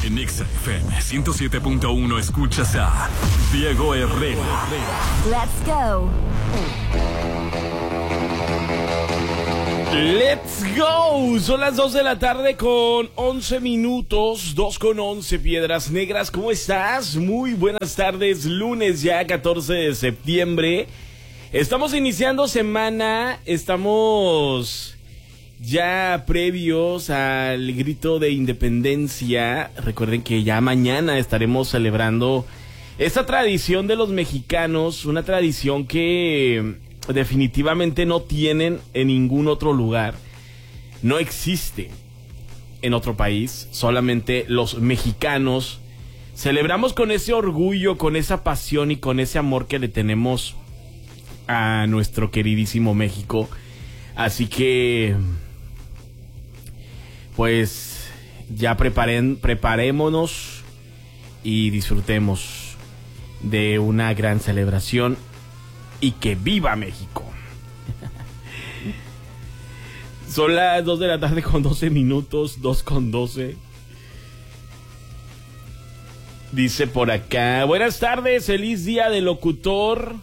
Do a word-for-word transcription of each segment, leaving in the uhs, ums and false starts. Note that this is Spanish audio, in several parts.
En Exa F M ciento siete punto uno escuchas a Diego Herrera. Let's go. Let's go. Son las dos de la tarde con once minutos, dos con once, Piedras Negras. ¿Cómo estás? Muy buenas tardes. Lunes ya catorce de septiembre. Estamos iniciando semana. Estamos ya previos al grito de independencia. Recuerden que ya mañana estaremos celebrando esta tradición de los mexicanos, una tradición que definitivamente no tienen en ningún otro lugar. No existe en otro país, solamente los mexicanos celebramos con ese orgullo, con esa pasión y con ese amor que le tenemos a nuestro queridísimo México. Así que pues ya preparen, preparémonos y disfrutemos de una gran celebración y que viva México. Son las dos de la tarde con doce minutos, dos con doce. Dice por acá, buenas tardes, feliz día del locutor.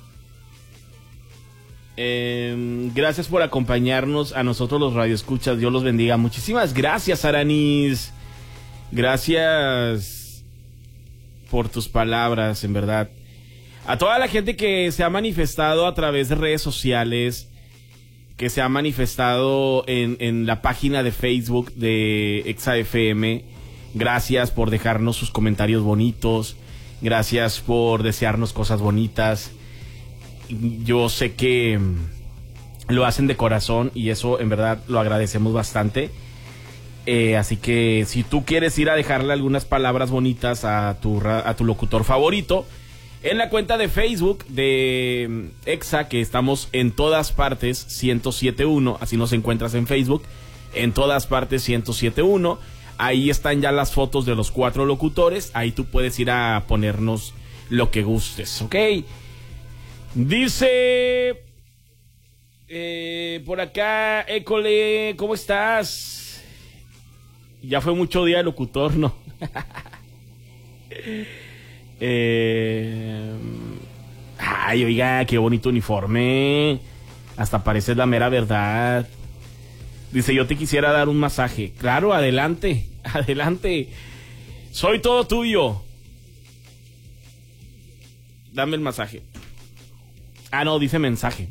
Eh, gracias por acompañarnos a nosotros los radioescuchas, Dios los bendiga. Muchísimas gracias, Aranis. Gracias por tus palabras, en verdad. A toda la gente que se ha manifestado a través de redes sociales, que se ha manifestado en, en la página de Facebook de Exa F M, gracias por dejarnos sus comentarios bonitos, gracias por desearnos cosas bonitas. Yo sé que lo hacen de corazón y eso en verdad lo agradecemos bastante. Eh, así que si tú quieres ir a dejarle algunas palabras bonitas a tu, a tu locutor favorito, en la cuenta de Facebook de Exa, que estamos en todas partes, ciento siete punto uno, así nos encuentras en Facebook, en todas partes ciento siete punto uno, ahí están ya las fotos de los cuatro locutores, ahí tú puedes ir a ponernos lo que gustes, ¿ok? Dice eh, por acá, École, ¿cómo estás? Ya fue mucho día de locutor, ¿no? eh, ay, oiga, qué bonito uniforme. Hasta pareces la mera verdad. Dice, yo te quisiera dar un masaje. Claro, adelante, adelante. Soy todo tuyo. Dame el masaje. Ah, no, dice mensaje.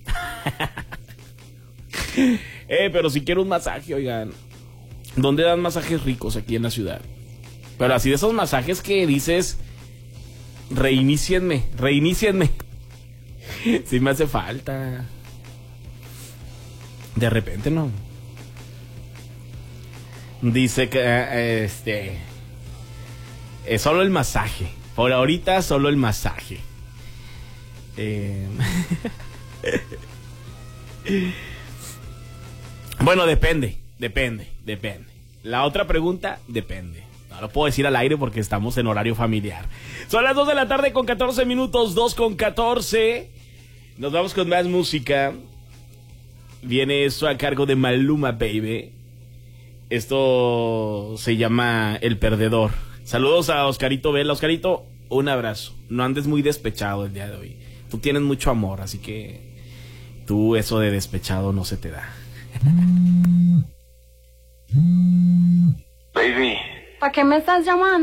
eh, pero si quiero un masaje, oigan. ¿Dónde dan masajes ricos aquí en la ciudad? Pero así de esos masajes que dices, reinícienme, reinícienme. Sí me hace falta. De repente, ¿no? Dice que, eh, este... Es solo el masaje. Por ahorita, solo el masaje. Eh... bueno, depende, depende, depende. La otra pregunta, depende. No lo puedo decir al aire porque estamos en horario familiar. Son las dos de la tarde con catorce minutos, dos con catorce. Nos vamos con más música. Viene esto a cargo de Maluma, baby. Esto se llama El Perdedor. Saludos a Oscarito Vela. Oscarito, un abrazo. No andes muy despechado el día de hoy. Tú tienes mucho amor, así que tú eso de despechado no se te da. Baby. ¿Para qué me estás llamando?